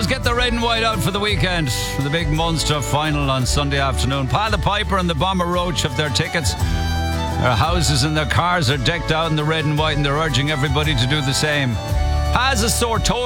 Those get the red and white out for the weekend for the big Munster final on Sunday afternoon. Pile the Piper and the Bomber Roach have their tickets. Their houses and their cars are decked out in the red and white, and they're urging everybody to do the same. Has a sore toe